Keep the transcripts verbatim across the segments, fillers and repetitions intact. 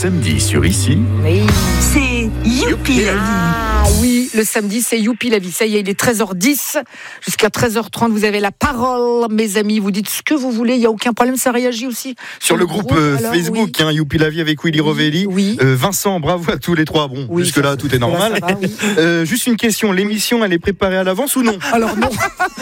samedi sur Ici. Oui. C'est Youpi la vie. Ah oui, le samedi, c'est Youpi la vie. Ça y est, il est treize heures dix. Jusqu'à treize heures trente, vous avez la parole, mes amis. Vous dites ce que vous voulez, il n'y a aucun problème. Ça réagit aussi sur le groupe, groupe euh, alors, Facebook, oui. hein, Youpi la vie avec Willy Rovelli. Oui. Euh, Vincent, bravo à tous les trois. Bon, oui, jusque-là, tout est normal. Là, va, oui. euh, juste une question, l'émission, elle est préparée à l'avance ou non? Alors non.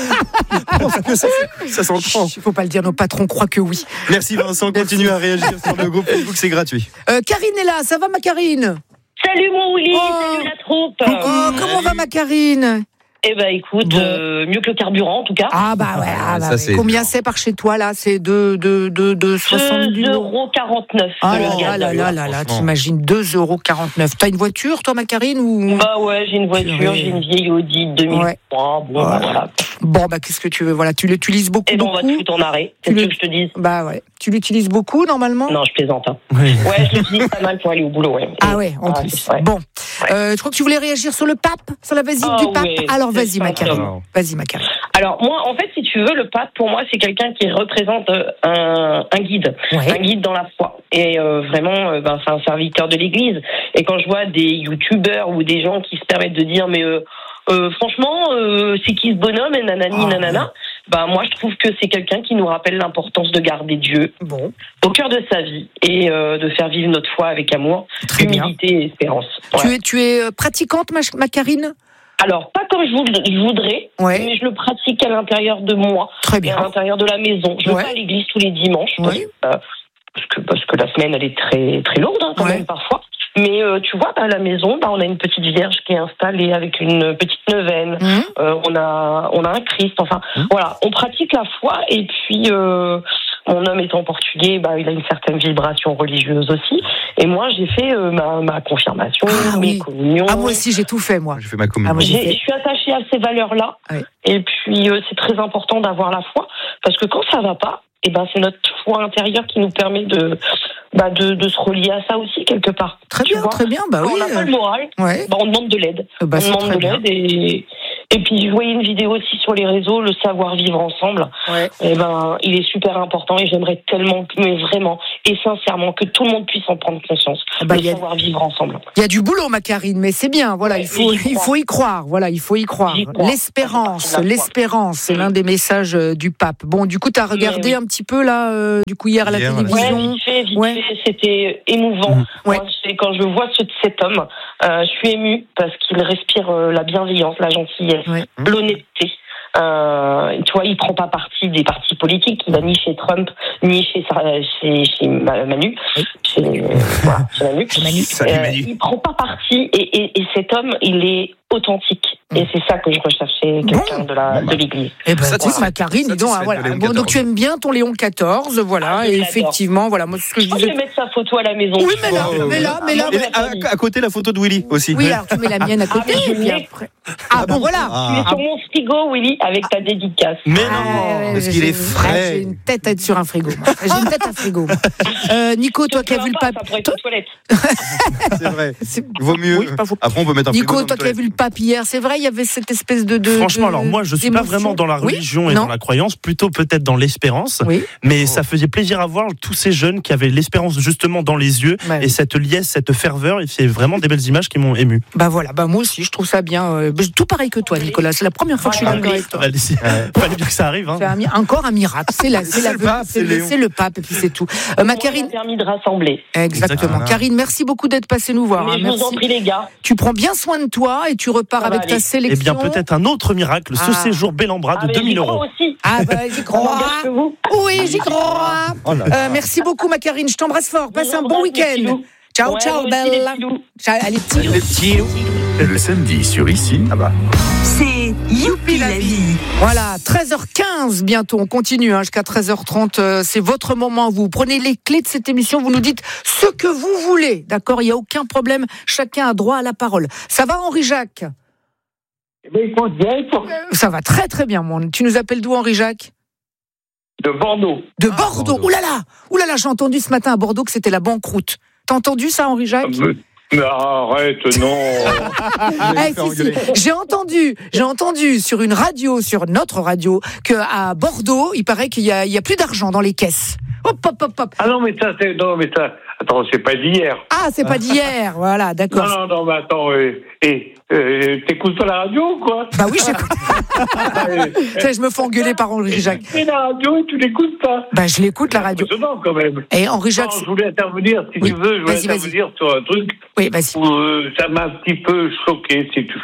Parce que ça, ça s'entend. Il ne faut pas le dire, nos patrons croient que oui. Merci Vincent, continue à réagir sur le groupe Facebook, c'est gratuit. Euh, Karine est là, ça va ma Karine? Salut mon Willy, oh. salut la troupe. Oh, comment va ma Karine? Eh ben écoute, bon. euh, mieux que le carburant en tout cas. Ah bah ouais, ah, bah, ça, ouais. Combien c'est par chez toi là? C'est de, de, de, de soixante-dix euros quarante-neuf. Ah là là là là là, t'imagines deux euros quarante-neuf. T'as une voiture toi ma Karine ou... Bah ouais, j'ai une voiture, ouais. J'ai une vieille Audi deux mille trois. Ouais. Bon, bah, voilà. Bon bah qu'est-ce que tu veux, voilà, tu l'utilises beaucoup. Et bon, beaucoup. on va te foutre en arrêt, c'est ce que je te dis. Bah ouais, tu l'utilises beaucoup normalement? Non, je plaisante. Hein. Oui. Ouais, je l'utilise pas mal pour aller au boulot. Ouais. Ah ouais, en ah, plus. Bon, ouais. euh, je crois que tu voulais réagir sur le pape, sur la visite oh, du pape. Oui, alors vas-y ma Karine. Vas-y, ma Karine. Alors, moi, en fait, si tu veux, le pape, pour moi, c'est quelqu'un qui représente un, un guide. Ouais. Un guide dans la foi. Et euh, vraiment, euh, ben, c'est un serviteur de l'Église. Et quand je vois des youtubeurs ou des gens qui se permettent de dire, mais euh, euh, franchement, euh, c'est qui ce bonhomme et nanani, ah, nanana, ouais. ben, moi, je trouve que c'est quelqu'un qui nous rappelle l'importance de garder Dieu bon. au cœur de sa vie et euh, de faire vivre notre foi avec amour, Très humilité bien. et espérance. Ouais. Tu es, tu es pratiquante, ma, ma Karine? Alors, pas comme je voudrais, ouais. mais je le pratique à l'intérieur de moi, Très bien. à l'intérieur de la maison. Je ouais. vais à l'église tous les dimanches, parce, ouais. euh, parce, que, parce que la semaine, elle est très, très lourde, hein, quand ouais. même, parfois. Mais euh, tu vois, bah, à la maison, bah, on a une petite vierge qui est installée avec une petite neuvaine. Mmh. Euh, on a, on a un Christ. Enfin, mmh. voilà, on pratique la foi. Et puis, euh, mon homme étant portugais, bah, il a une certaine vibration religieuse aussi. Et moi, j'ai fait euh, ma, ma confirmation, ah, mes oui. communions. Ah, moi aussi, j'ai tout fait, moi. J'ai fait ma communion. Ah, j'ai, je suis attachée à ces valeurs-là. Oui. Et puis, euh, c'est très important d'avoir la foi. Parce que quand ça va pas, eh ben, c'est notre foi intérieure qui nous permet de, bah, de, de se relier à ça aussi, quelque part. Très bien, vois. très bien. Bah, oui. On n'a pas le moral, ouais. bah, on demande de l'aide. Bah, on demande de bien. l'aide et, et puis, je voyais une vidéo aussi sur les réseaux, le savoir vivre ensemble. Ouais. Et ben, il est super important et j'aimerais tellement, mais vraiment et sincèrement, que tout le monde puisse en prendre conscience. Bah, le savoir vivre ensemble. Il y a du boulot, ma Karine, mais c'est bien. Voilà, ouais, il faut, il faut y croire. Voilà, il faut y croire. L'espérance, l'espérance, c'est l'un des messages du pape. Bon, du coup, tu as regardé oui. un petit peu là, euh, du coup hier à la hier, télévision. Ouais, vite fait, vite ouais. fait, c'était émouvant. Mmh. Ouais. Moi, c'est, quand je vois ce, cet homme, euh, je suis émue parce qu'il respire euh, la bienveillance, la gentillesse. Ouais. L'honnêteté. Euh, tu vois, il prend pas parti des partis politiques, il va ni chez Trump, ni chez, chez, chez Manu. Oui. Chez, euh, voilà, chez Manu. Manu. Salut, euh, Manu. Il prend pas parti et, et, et cet homme, il est authentique. Et c'est ça que je recherchais, quelqu'un bon. de, la, de l'Église. Eh ben, voilà. ma Karine, dis donc, ah, voilà. Bon, donc tu aimes bien ton Léon quatorze, voilà, ah, et effectivement, voilà, moi, ce que je disais. Je vais mettre sa photo à la maison. Oui, mais là, oh, mais là, mais là. Et à, à côté, la photo de Willy aussi. Oui, alors tu mets la mienne à côté, ah, et puis après. Ah, bon, voilà. Tu es sur mon frigo, Willy, avec ta dédicace. Mais non, parce qu'il est frais. J'ai une tête à être sur un frigo. J'ai une tête à frigo. Nico, toi qui as vu le pape. Ça pourrait être aux toilettes. C'est vrai. Il vaut mieux. Après, on peut mettre un frigo. Nico, toi qui as vu le pape hier, c'est vrai, il y avait cette espèce de. De, Franchement, de, alors moi, je suis pas vraiment dans la religion oui et non. dans la croyance, plutôt peut-être dans l'espérance. Oui. Mais oh. ça faisait plaisir à voir tous ces jeunes qui avaient l'espérance justement dans les yeux ouais. et cette liesse, cette ferveur. Et c'est vraiment des belles images qui m'ont ému. Bah voilà, bah moi aussi, je trouve ça bien. Euh, tout pareil que toi, Nicolas. C'est la première fois que je suis d'accord avec toi. Il fallait bien que ça arrive. Hein. C'est un, encore un miracle. C'est, la, c'est, la, le pape, c'est, le, c'est le pape et puis c'est tout. Euh, ma Karine. Ça a permis de rassembler. Exactement. Exactement. Karine, merci beaucoup d'être passée nous voir. Mais hein. je merci. vous en prie, les gars. Tu prends bien soin de toi et tu repars ça avec ta sélection. Eh bien, peut-être un autre miracle. Ah. Ce séjour bel en bras de ah, deux mille euros. Aussi. Ah bah j'y crois. Oui, j'y crois. Oh euh, merci beaucoup ma Karine, je t'embrasse fort. Passe un bon week-end. Ciao, ouais, ciao, belle. Ciao, allez, petits loups. Les petits loups. Le samedi sur Ici. Ah bah. C'est Youpi la vie. Voilà, treize heures quinze bientôt. On continue hein, jusqu'à treize heures trente. Euh, c'est votre moment. Vous prenez les clés de cette émission. Vous nous dites ce que vous voulez. D'accord, il n'y a aucun problème. Chacun a droit à la parole. Ça va, Henri-Jacques? Ça va très très bien, mon. Tu nous appelles d'où, Henri-Jacques? De Bordeaux. De Bordeaux. Ouh là là, ouh là là, j'ai entendu ce matin à Bordeaux que c'était la banqueroute. T'as entendu ça, Henri-Jacques? Mais, mais arrête, non. hey, si, si. J'ai entendu, j'ai entendu sur une radio, sur notre radio, qu'à Bordeaux, il paraît qu'il y a, il y a plus d'argent dans les caisses. Hop, hop, hop, hop. Ah non, mais ça, c'est, non, mais ça, attends. attends, c'est pas d'hier. Ah, c'est pas d'hier, voilà, d'accord. Non, non, non, mais attends, et, et euh, t'écoutes pas la radio ou quoi? Bah oui, j'écoute. Je me fais engueuler par Henri Jacques. Tu la radio et tu l'écoutes pas? Bah je l'écoute, la radio. C'est quand même. Et Henri Jacques. Non, je voulais intervenir, si oui. tu veux, je voulais vas-y, intervenir vas-y. sur un truc. Oui, vas-y. Où, euh, ça m'a un petit peu choqué, si tu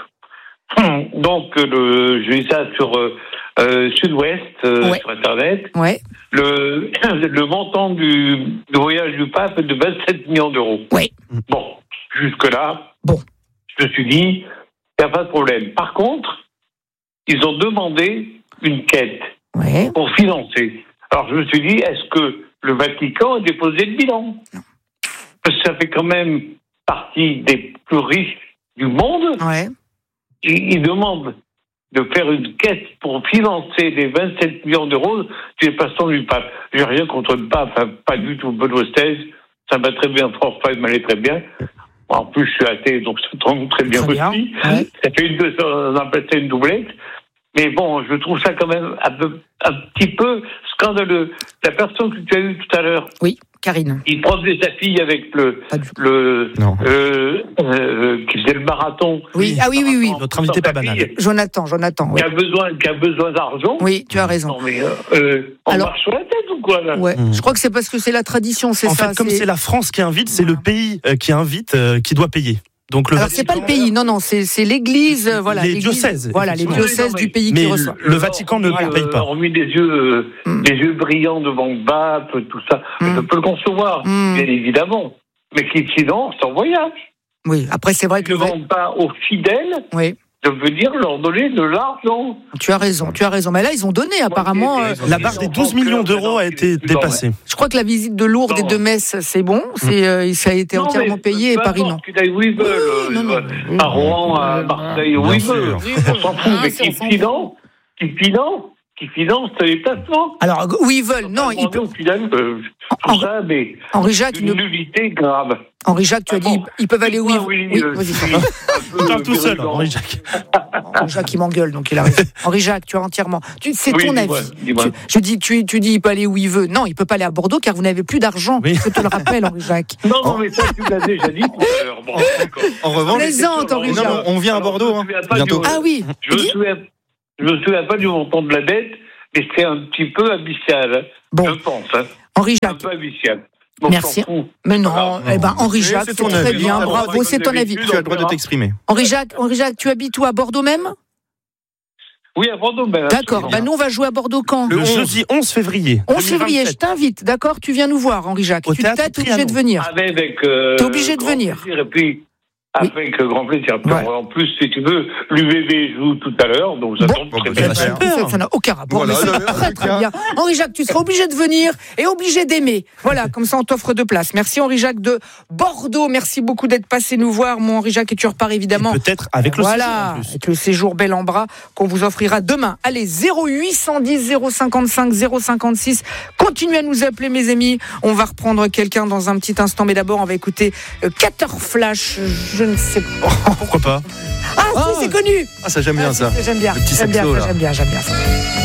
veux. Donc, le, j'ai vu ça sur euh, Sud-Ouest, euh, ouais. sur Internet. Ouais. Le, le montant du, du voyage du pape est de vingt-sept millions d'euros. Oui. Bon, jusque-là, bon. je me suis dit, il n'y a pas de problème. Par contre, ils ont demandé une quête ouais. pour financer. Alors, je me suis dit, est-ce que le Vatican a déposé le bilan? Parce que ça fait quand même partie des plus riches du monde. Ouais. Ils, ils demandent de faire une quête pour financer les vingt-sept millions d'euros du passants du pape. J'ai rien contre le pape, enfin, pas du tout. Benoît seize, ça m'a très bien, François, il m'allait très bien. En plus, je suis athée, donc ça tombe très bien très aussi. Bien. Ouais. Ça fait une, on appelle ça une doublette. Mais bon, je trouve ça quand même un, peu, un petit peu scandaleux. La personne que tu as eue tout à l'heure. Oui, Karine. Il promenait sa fille avec le, le, euh, euh, qui faisait le marathon. Oui, ah oui, oui, oui. Notre invité pas banal. Jonathan, Jonathan. Oui. Qui a besoin, qui a besoin d'argent. Oui, tu as raison. Non mais euh, euh, on Alors, marche sur la tête ou quoi là? Ouais. Mmh. Je crois que c'est parce que c'est la tradition, c'est en ça. En fait, comme c'est... c'est la France qui invite, c'est le pays qui invite, euh, qui doit payer. Donc le Alors Vatican, c'est pas le pays, non non, c'est c'est l'Église, euh, voilà. Les diocèses. Voilà, les diocèses du pays mais qui reçoivent. Le, le Vatican ne voilà. paye pas. On a mis des yeux, euh, mm. des yeux brillants devant le pape, tout ça. Mm. Je peux le concevoir, mm. bien évidemment. Mais qui sinon, c'est en voyage. Oui. Après c'est vrai que ils ne vendent pas aux fidèles. Oui. Je veux dire leur donner de l'argent. Tu as raison, tu as raison. Mais là, ils ont donné, apparemment. Euh, la barre des douze millions d'euros a été dépassée. Je crois que la visite de Lourdes non. et de Metz, c'est bon. C'est, euh, ça a été non, entièrement payé et Paris, non. Qu'ils aillent où ils veulent. Non, non, non. À Rouen, à Marseille, où ils veulent. On s'en fout. Mais qui finance, qui finance, qui finance les placements. Alors, où ils veulent, non. Ils peuvent. Tout ça, mais. Henri Jacques, une nullité grave. Henri Jacques, tu as dit, ils peuvent aller où ils veulent. Oui, vas-y. Tu parles tout seul, Henri Jacques. Henri Jacques, il m'engueule, donc il arrive. Henri Jacques, tu as entièrement. Tu, c'est oui, ton dis-moi, avis. Dis-moi. Tu, je dis, tu, tu dis, il peut aller où il veut. Non, il peut pas aller à Bordeaux car vous n'avez plus d'argent. Oui. Je te le rappelle, Henri Jacques. Non, non, mais ça, tu l'as déjà dit tout à l'heure. Bon, en revanche, plaisante, Henri Jacques. Non, on vient à Bordeaux, hein, bientôt. Ah oui. Je me souviens, je me souviens pas du montant de la dette, mais c'est un petit peu abyssal. Bon. Je pense. Hein. Henri Jacques. Un peu abyssal. Bon, merci. Mais non, ah, eh ben Henri Jacques, c'est, c'est très bien, bravo, c'est ton avis. Tu as le droit de t'exprimer. Henri Jacques, Henri Jacques, tu habites où, à Bordeaux même? Oui, à Bordeaux même. D'accord, bah nous on va jouer à Bordeaux quand? Le jeudi onze février. onze février, je t'invite, d'accord? Tu viens nous voir, Henri Jacques. Au tu t'es obligé de venir. Ah, avec, euh, t'es obligé de venir. Et puis, avec oui. grand plaisir. Ouais. En plus, si tu veux, l'U V B joue tout à l'heure, donc ça bon, tombe très bien. Ça, ça n'a aucun rapport, voilà, mais ça va très très bien. Henri Jacques, tu seras obligé de venir et obligé d'aimer. Voilà, comme ça on t'offre deux places. Merci Henri Jacques de Bordeaux. Merci beaucoup d'être passé nous voir, mon Henri Jacques, et tu repars évidemment. Et peut-être avec le voilà, séjour en plus. Avec le séjour bel en bras qu'on vous offrira demain. Allez, zéro huit cent dix zéro cinquante-cinq zéro cinquante-six. Continuez à nous appeler, mes amis. On va reprendre quelqu'un dans un petit instant, mais d'abord on va écouter euh, Cater Flash. Je ne sais pas. Pourquoi pas? Ah, ah si, c'est connu. Ah, ça j'aime bien ah, ça. J'aime bien. Le petit j'aime saxo, bien, là. J'aime bien, j'aime bien ça.